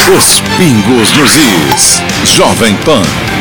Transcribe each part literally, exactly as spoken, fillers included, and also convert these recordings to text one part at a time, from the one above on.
Os pingos nos is. Jovem Pan.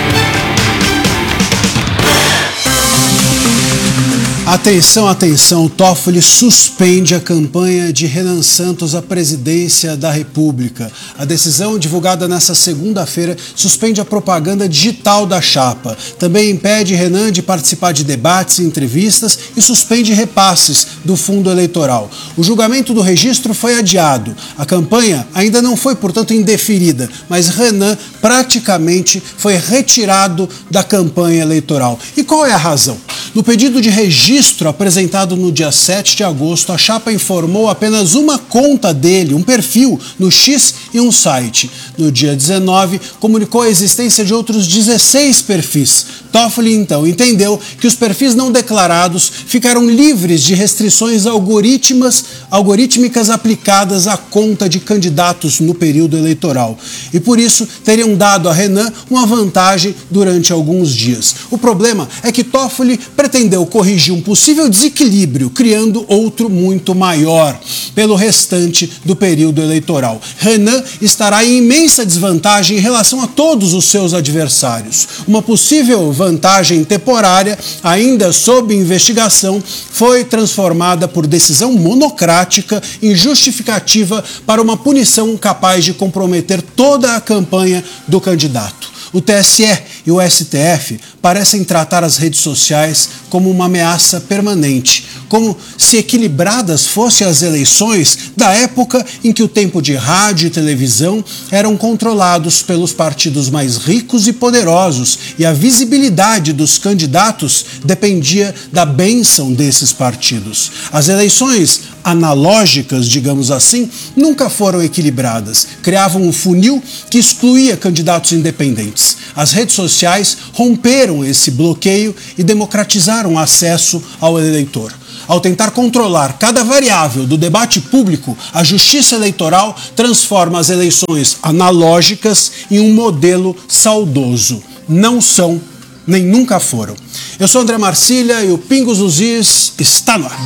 Atenção, atenção, Toffoli suspende a campanha de Renan Santos à presidência da República. A decisão, divulgada nesta segunda-feira, suspende a propaganda digital da chapa. Também impede Renan de participar de debates e entrevistas e suspende repasses do fundo eleitoral. O julgamento do registro foi adiado. A campanha ainda não foi, portanto, indeferida, mas Renan praticamente foi retirado da campanha eleitoral. E qual é a razão? No pedido de registro apresentado no dia sete de agosto, a chapa informou apenas uma conta dele, um perfil no X e um site. No dia dezenove, comunicou a existência de outros dezesseis perfis. Toffoli, então, entendeu que os perfis não declarados ficaram livres de restrições algorítmicas, algorítmicas aplicadas à conta de candidatos no período eleitoral. E por isso teriam dado a Renan uma vantagem durante alguns dias. O problema é que Toffoli pretendeu corrigir um possível desequilíbrio, criando outro muito maior pelo restante do período eleitoral. Renan estará em imensa desvantagem em relação a todos os seus adversários. Uma possível vantagem temporária, ainda sob investigação, foi transformada por decisão monocrática em justificativa para uma punição capaz de comprometer toda a campanha do candidato. O T S E e o S T F parecem tratar as redes sociais como uma ameaça permanente, como se equilibradas fossem as eleições da época em que o tempo de rádio e televisão eram controlados pelos partidos mais ricos e poderosos e a visibilidade dos candidatos dependia da bênção desses partidos. As eleições analógicas, digamos assim, nunca foram equilibradas, criavam um funil que excluía candidatos independentes. As redes sociais romperam esse bloqueio e democratizaram o acesso ao eleitor. Ao tentar controlar cada variável do debate público, a Justiça Eleitoral transforma as eleições analógicas em um modelo saudoso. Não são, nem nunca foram. Eu sou André Marcília e o Pingos nos Is está no ar.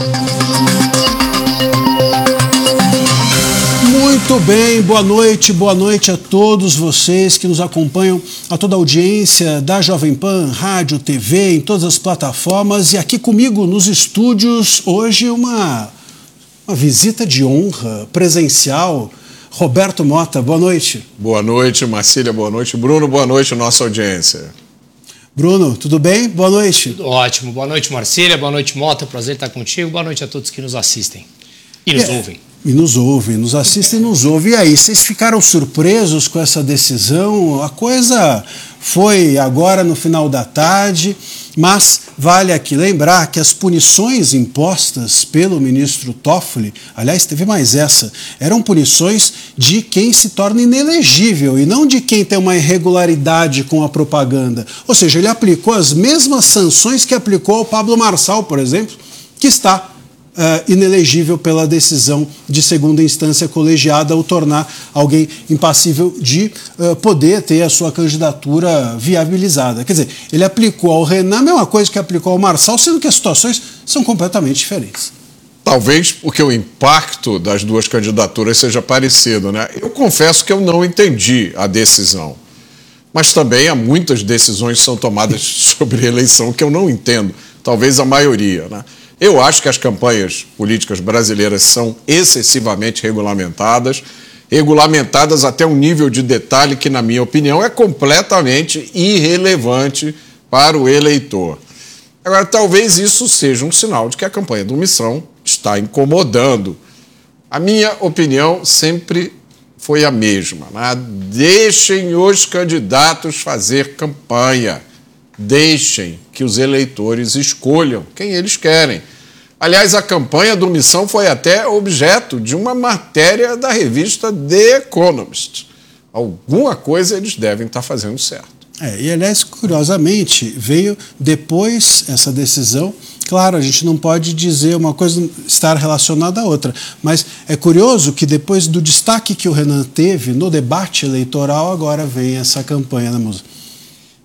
Muito bem, boa noite, boa noite a todos vocês que nos acompanham, a toda a audiência da Jovem Pan, rádio, T V, em todas as plataformas. E aqui comigo nos estúdios, hoje uma, uma visita de honra presencial. Roberto Mota, boa noite. Boa noite, Marcília, boa noite. Bruno, boa noite, nossa audiência. Bruno, tudo bem? Boa noite. Tudo ótimo. Boa noite, Marcília, boa noite, Mota, prazer estar contigo. Boa noite a todos que nos assistem e nos é. ouvem. E nos ouvem, nos assistem e nos ouvem. E aí, vocês ficaram surpresos com essa decisão? A coisa foi agora no final da tarde, mas vale aqui lembrar que as punições impostas pelo ministro Toffoli, aliás, teve mais essa, eram punições de quem se torna inelegível e não de quem tem uma irregularidade com a propaganda. Ou seja, ele aplicou as mesmas sanções que aplicou ao Pablo Marçal, por exemplo, que está Uh, inelegível pela decisão de segunda instância colegiada ao tornar alguém impassível de uh, poder ter a sua candidatura viabilizada. Quer dizer, ele aplicou ao Renan a mesma coisa que aplicou ao Marçal, sendo que as situações são completamente diferentes. Talvez porque o impacto das duas candidaturas seja parecido, né? Eu confesso que eu não entendi a decisão, mas também há muitas decisões que são tomadas sobre eleição que eu não entendo, talvez a maioria, né? Eu acho que as campanhas políticas brasileiras são excessivamente regulamentadas, regulamentadas até um nível de detalhe que, na minha opinião, é completamente irrelevante para o eleitor. Agora, talvez isso seja um sinal de que a campanha do Missão está incomodando. A minha opinião sempre foi a mesma, né? Deixem os candidatos fazer campanha. Deixem que os eleitores escolham quem eles querem. Aliás, a campanha do Missão foi até objeto de uma matéria da revista The Economist. Alguma coisa eles devem estar fazendo certo. É, e, aliás, curiosamente, veio depois essa decisão. Claro, a gente não pode dizer uma coisa estar relacionada à outra, mas é curioso que depois do destaque que o Renan teve no debate eleitoral, agora vem essa campanha, né, moça?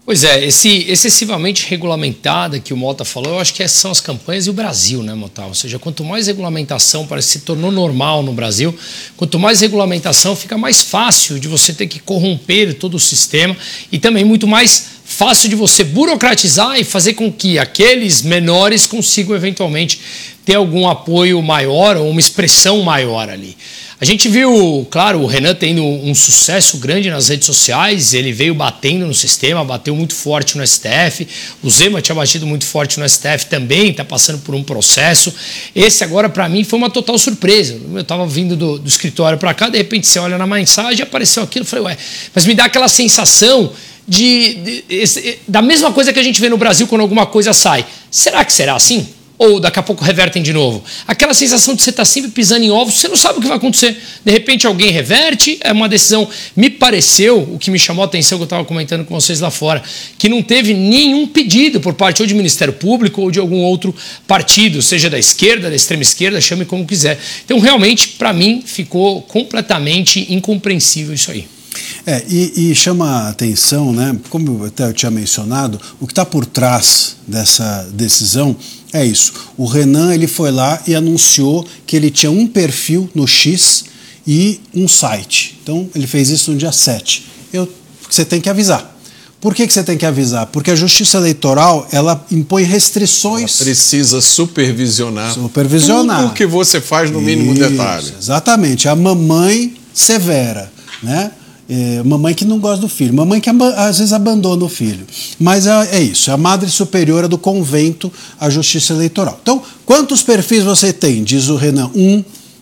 Pois é, esse excessivamente regulamentada que o Mota falou, eu acho que são as campanhas e o Brasil, né, Mota? Ou seja, quanto mais regulamentação, parece que se tornou normal no Brasil, quanto mais regulamentação, fica mais fácil de você ter que corromper todo o sistema e também muito mais fácil de você burocratizar e fazer com que aqueles menores consigam eventualmente ter algum apoio maior ou uma expressão maior ali. A gente viu, claro, o Renan tendo um sucesso grande nas redes sociais, ele veio batendo no sistema, bateu muito forte no S T F, o Zema tinha batido muito forte no S T F também, está passando por um processo. Esse agora, para mim, foi uma total surpresa. Eu estava vindo do, do escritório para cá, de repente você olha na mensagem, apareceu aquilo, eu falei, ué, mas me dá aquela sensação de, de, de, da mesma coisa que a gente vê no Brasil quando alguma coisa sai. Será que será assim? Ou daqui a pouco revertem de novo? Aquela sensação de você estar sempre pisando em ovos, você não sabe o que vai acontecer. De repente alguém reverte, é uma decisão. Me pareceu, o que me chamou a atenção, que eu estava comentando com vocês lá fora, que não teve nenhum pedido por parte ou de Ministério Público ou de algum outro partido, seja da esquerda, da extrema esquerda, chame como quiser. Então realmente, para mim, ficou completamente incompreensível isso aí. É, e, e chama a atenção, né, como eu até eu tinha mencionado, o que está por trás dessa decisão é isso. O Renan ele foi lá e anunciou que ele tinha um perfil no X e um site. Então ele fez isso no dia sete. Eu, você tem que avisar. Por que, que você tem que avisar? Porque a Justiça Eleitoral ela impõe restrições. Ela precisa supervisionar, supervisionar tudo o que você faz no mínimo isso, detalhe. Exatamente. A mamãe severa, né? É, mamãe que não gosta do filho, mamãe que às vezes abandona o filho. Mas é, é isso, é a madre superiora do convento, a Justiça Eleitoral. Então, quantos perfis você tem? Diz o Renan, um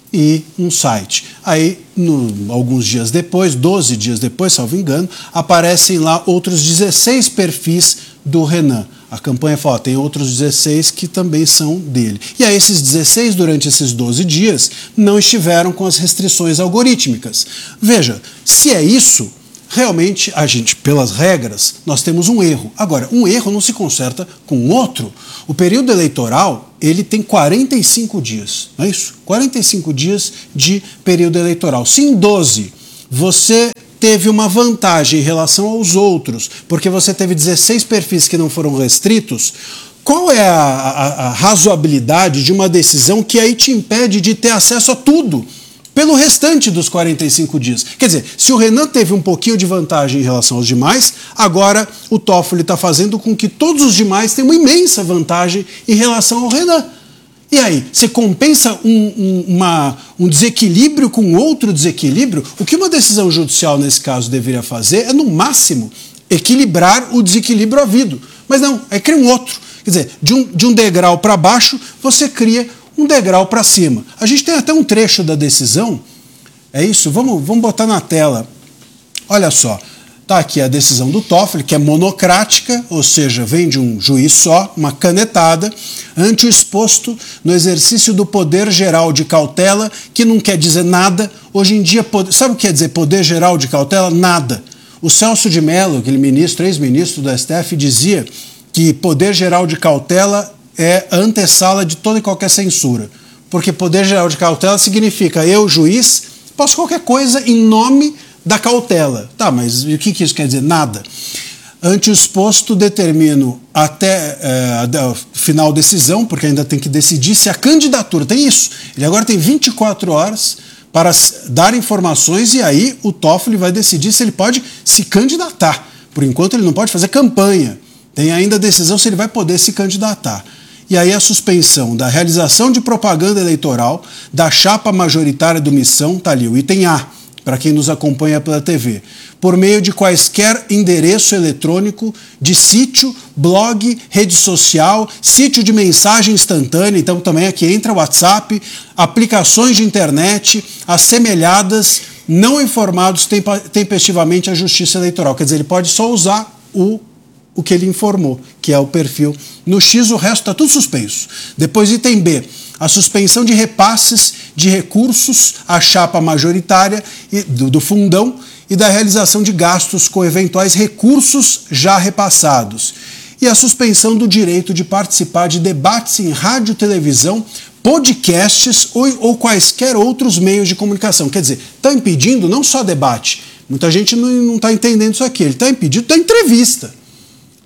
e um site. Aí, no, alguns dias depois, doze dias depois, salvo engano, aparecem lá outros dezesseis perfis do Renan. A campanha fala, tem outros dezesseis que também são dele. E aí esses dezesseis, durante esses doze dias, não estiveram com as restrições algorítmicas. Veja, se é isso, realmente, a gente, pelas regras, nós temos um erro. Agora, um erro não se conserta com outro. O período eleitoral, ele tem quarenta e cinco dias, não é isso? quarenta e cinco dias de período eleitoral. Se em doze você teve uma vantagem em relação aos outros, porque você teve dezesseis perfis que não foram restritos, qual é a, a, a razoabilidade de uma decisão que aí te impede de ter acesso a tudo pelo restante dos quarenta e cinco dias? Quer dizer, se o Renan teve um pouquinho de vantagem em relação aos demais, agora o Toffoli está fazendo com que todos os demais tenham uma imensa vantagem em relação ao Renan. E aí, você compensa um, um, uma, um desequilíbrio com outro desequilíbrio? O que uma decisão judicial, nesse caso, deveria fazer é, no máximo, equilibrar o desequilíbrio havido. Mas não, é criar um outro. Quer dizer, de um, de um degrau para baixo, você cria um degrau para cima. A gente tem até um trecho da decisão, é isso? Vamos, vamos botar na tela. Olha só. Está aqui a decisão do Toffoli, que é monocrática, ou seja, vem de um juiz só, uma canetada, ante o exposto no exercício do poder geral de cautela, que não quer dizer nada. Hoje em dia, sabe o que quer dizer poder geral de cautela? Nada. O Celso de Mello, aquele ministro, ex-ministro do S T F, dizia que poder geral de cautela é a antessala de toda e qualquer censura. Porque poder geral de cautela significa eu, juiz, posso qualquer coisa em nome da cautela. Tá, mas o que, que isso quer dizer? Nada. Ante o exposto, determino até é, a final decisão, porque ainda tem que decidir se a candidatura, tem isso, ele agora tem vinte e quatro horas para dar informações e aí o Toffoli vai decidir se ele pode se candidatar. Por enquanto ele não pode fazer campanha. Tem ainda a decisão se ele vai poder se candidatar. E aí a suspensão da realização de propaganda eleitoral, da chapa majoritária do Missão, está ali, o item A, para quem nos acompanha pela T V, por meio de quaisquer endereço eletrônico de sítio, blog, rede social, sítio de mensagem instantânea, então também aqui entra o WhatsApp, aplicações de internet, assemelhadas, não informados tempestivamente à Justiça Eleitoral. Quer dizer, ele pode só usar o, o que ele informou, que é o perfil. No X, o resto está tudo suspenso. Depois, item B, a suspensão de repasses de recursos à chapa majoritária do, do fundão e da realização de gastos com eventuais recursos já repassados. E a suspensão do direito de participar de debates em rádio, televisão, podcasts ou, ou quaisquer outros meios de comunicação. Quer dizer, está impedindo não só debate. Muita gente não está entendendo isso aqui. Ele está impedindo da entrevista.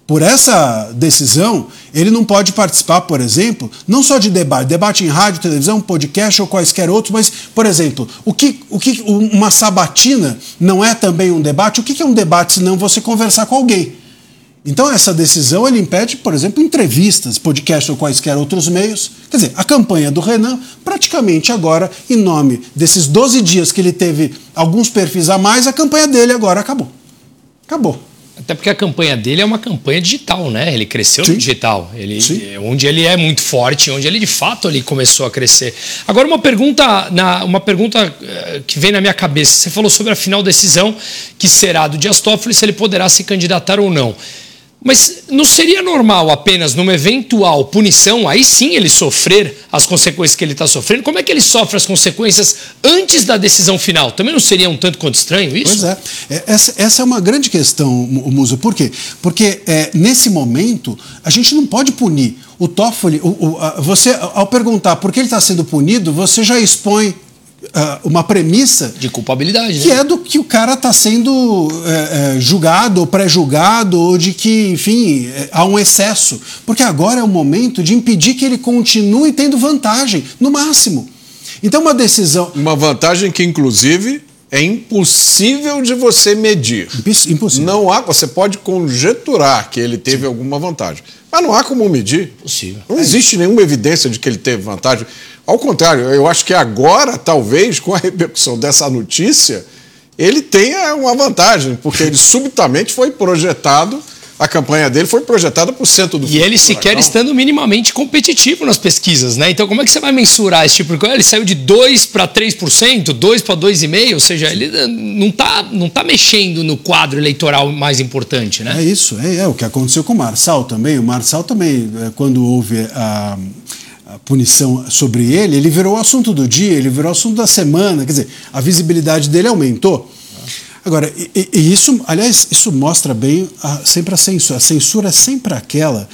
por essa decisão, ele não pode participar, por exemplo, não só de debate, debate em rádio, televisão, podcast ou quaisquer outros, mas, por exemplo, o que, o que uma sabatina não é também um debate? O que é um debate se não você conversar com alguém? Então essa decisão ele impede, por exemplo, entrevistas, podcast ou quaisquer outros meios. Quer dizer, a campanha do Renan, praticamente agora, em nome desses doze dias que ele teve alguns perfis a mais, a campanha dele agora acabou. Acabou. Até porque a campanha dele é uma campanha digital, né? Ele cresceu Sim. no digital, ele, onde ele é muito forte, onde ele de fato ele começou a crescer. Agora uma pergunta, na, uma pergunta que vem na minha cabeça. Você falou sobre a final decisão que será do Dias Toffoli, se ele poderá se candidatar ou não. Mas não seria normal apenas numa eventual punição, aí sim ele sofrer as consequências que ele está sofrendo? Como é que ele sofre as consequências antes da decisão final? Também não seria um tanto quanto estranho isso? Pois é. Essa, essa é uma grande questão, Muzo. Por quê? Porque é, nesse momento a gente não pode punir. O Toffoli, o, o, a, você, ao perguntar por que ele está sendo punido, você já expõe Uh, uma premissa de culpabilidade, que né? é do que o cara está sendo é, é, julgado ou pré-julgado, ou de que, enfim, é, há um excesso. Porque agora é o momento de impedir que ele continue tendo vantagem, no máximo. Então uma decisão... Uma vantagem que, inclusive, é impossível de você medir. Impossível. Não há, você pode conjecturar que ele teve Sim. alguma vantagem, mas não há como medir. Possível. Não é existe isso. nenhuma evidência de que ele teve vantagem. Ao contrário, eu acho que agora, talvez, com a repercussão dessa notícia, ele tenha uma vantagem, porque ele subitamente foi projetado, a campanha dele foi projetada para o centro do E ele sequer estando minimamente competitivo nas pesquisas, né? Então como é que você vai mensurar esse tipo de coisa? Ele saiu de dois para três por cento, dois para dois vírgula cinco por cento, ou seja, ele não está não tá mexendo no quadro eleitoral mais importante, né? É isso, é, é o que aconteceu com o Marçal também. O Marçal também, quando houve a... a punição sobre ele, ele virou o assunto do dia, ele virou o assunto da semana, quer dizer, a visibilidade dele aumentou. Agora, e, e isso, aliás, isso mostra bem a, sempre a censura. A censura é sempre aquela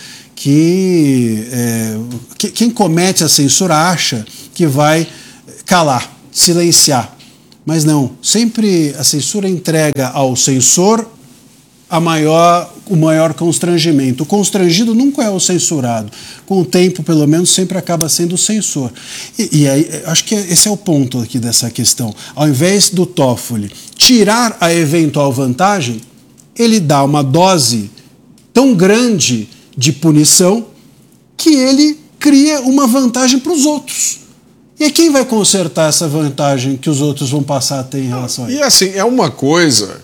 que, é, que quem comete a censura acha que vai calar, silenciar. Mas não, sempre a censura entrega ao censor a maior, o maior constrangimento. O constrangido nunca é o censurado. Com o tempo, pelo menos, sempre acaba sendo o censor. E, e aí, acho que esse é o ponto aqui dessa questão. Ao invés do Toffoli tirar a eventual vantagem, ele dá uma dose tão grande de punição que ele cria uma vantagem para os outros. E quem vai consertar essa vantagem que os outros vão passar a ter em relação a ele? E assim, é uma coisa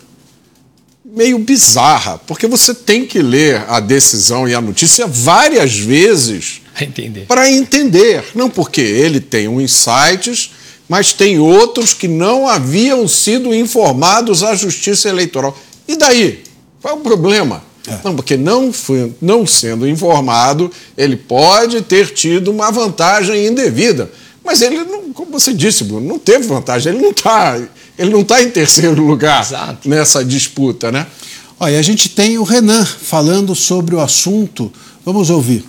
meio bizarra, porque você tem que ler a decisão e a notícia várias vezes para entender. Não porque ele tem uns insights, mas tem outros que não haviam sido informados à Justiça Eleitoral. E daí? Qual é o problema? É. Não, porque não, foi, não sendo informado, ele pode ter tido uma vantagem indevida. Mas ele, não, como você disse, Bruno, não teve vantagem, ele não está... Ele não está em terceiro lugar Exato. nessa disputa, né? Olha, a gente tem o Renan falando sobre o assunto. Vamos ouvir.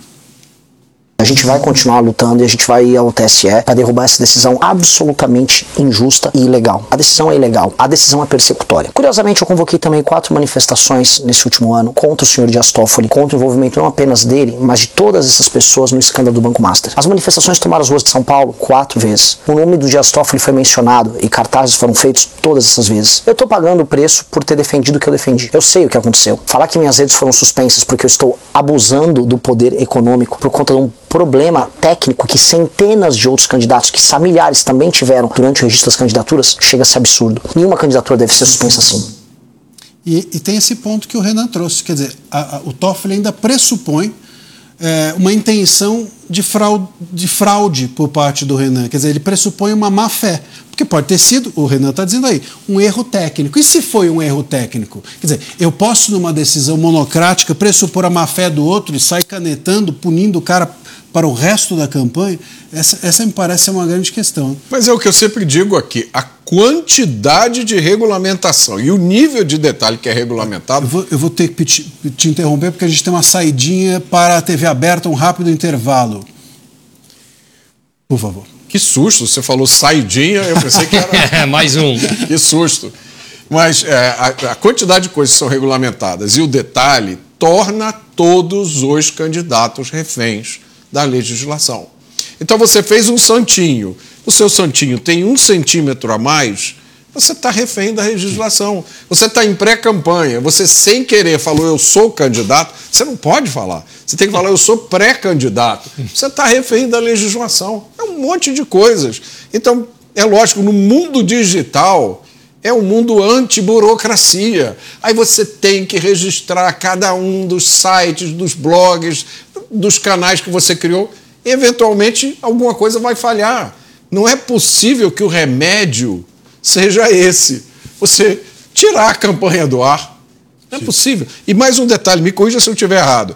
A gente vai continuar lutando e a gente vai ir ao T S E para derrubar essa decisão absolutamente injusta e ilegal. A decisão é ilegal, a decisão é persecutória. Curiosamente, eu convoquei também quatro manifestações nesse último ano contra o senhor Dias Toffoli, contra o envolvimento não apenas dele, mas de todas essas pessoas no escândalo do Banco Master. As manifestações tomaram as ruas de São Paulo quatro vezes. O nome do Dias Toffoli foi mencionado e cartazes foram feitos todas essas vezes. Eu tô pagando o preço por ter defendido o que eu defendi. Eu sei o que aconteceu. Falar que minhas redes foram suspensas porque eu estou abusando do poder econômico por conta de um problema técnico que centenas de outros candidatos, que milhares também tiveram durante o registro das candidaturas, chega a ser absurdo. Nenhuma candidatura deve ser suspensa assim. E, e tem esse ponto que o Renan trouxe, quer dizer, a, a, o Toffoli ainda pressupõe é, uma intenção de fraude, de fraude por parte do Renan, quer dizer, ele pressupõe uma má fé, porque pode ter sido, o Renan está dizendo aí, um erro técnico. E se foi um erro técnico? Quer dizer, eu posso, numa decisão monocrática, pressupor a má fé do outro e sair canetando, punindo o cara para o resto da campanha? Essa, essa me parece ser uma grande questão. Mas é o que eu sempre digo aqui, a quantidade de regulamentação e o nível de detalhe que é regulamentado... Eu vou, eu vou ter que te, te interromper porque a gente tem uma saidinha para a T V aberta, um rápido intervalo. Por favor. Que susto, você falou saidinha, eu pensei que era... Mais um. Que susto. Mas é, a, a quantidade de coisas que são regulamentadas e o detalhe torna todos os candidatos reféns da legislação. Então você fez um santinho, o seu santinho tem um centímetro a mais, você está refém da legislação. Você está em pré-campanha, você sem querer falou eu sou candidato, você não pode falar. Você tem que falar eu sou pré-candidato. Você está refém da legislação. É um monte de coisas. Então, é lógico, no mundo digital é um mundo anti-burocracia. Aí você tem que registrar cada um dos sites, dos blogs, dos canais que você criou. Eventualmente, alguma coisa vai falhar. Não é possível que o remédio seja esse. Você tirar a campanha do ar. Não é possível. E mais um detalhe, me corrija se eu estiver errado.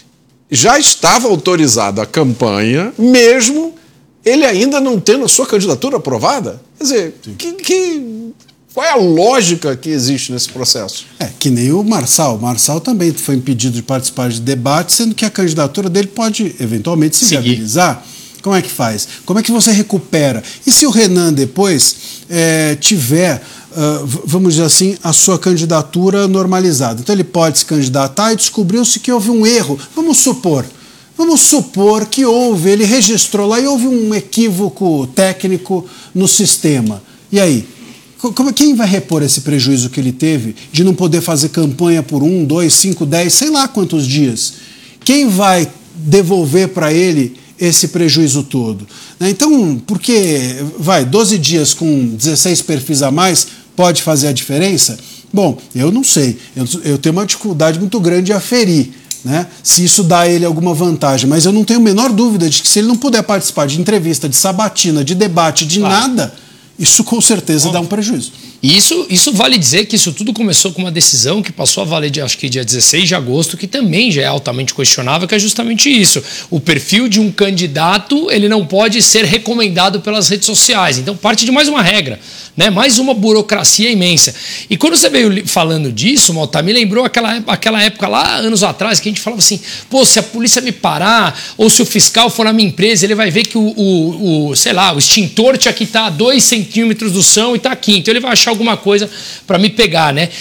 Já estava autorizada a campanha, mesmo ele ainda não tendo a sua candidatura aprovada? Quer dizer, que, que, qual é a lógica que existe nesse processo? É, que nem o Marçal. O Marçal também foi impedido de participar de debate, sendo que a candidatura dele pode, eventualmente, se Seguir. viabilizar. Como é que faz? Como é que você recupera? E se o Renan depois é, tiver, uh, vamos dizer assim, a sua candidatura normalizada? Então ele pode se candidatar e descobriu-se que houve um erro. Vamos supor, vamos supor que houve, ele registrou lá e houve um equívoco técnico no sistema. E aí? Como, quem vai repor esse prejuízo que ele teve de não poder fazer campanha por um, dois, cinco, dez, sei lá quantos dias? Quem vai devolver para ele esse prejuízo todo? Então, porque, vai, doze dias com dezesseis perfis a mais pode fazer a diferença? Bom, eu não sei. Eu, eu tenho uma dificuldade muito grande de aferir, né, se isso dá a ele alguma vantagem. Mas eu não tenho a menor dúvida de que se ele não puder participar de entrevista, de sabatina, de debate, de claro. nada, isso com certeza Bom. dá um prejuízo. E isso, isso vale dizer que isso tudo começou com uma decisão que passou a valer, de, acho que dia dezesseis de agosto, que também já é altamente questionável, que é justamente isso. O perfil de um candidato, ele não pode ser recomendado pelas redes sociais. Então parte de mais uma regra, né? Mais uma burocracia imensa. E quando você veio falando disso, Mota, me lembrou aquela, aquela época lá, anos atrás, que a gente falava assim, pô, se a polícia me parar, ou se o fiscal for na minha empresa, ele vai ver que o, o, o sei lá, o extintor tinha que estar a dois centímetros do chão e está aqui. Então ele vai achar alguma coisa para me pegar, né?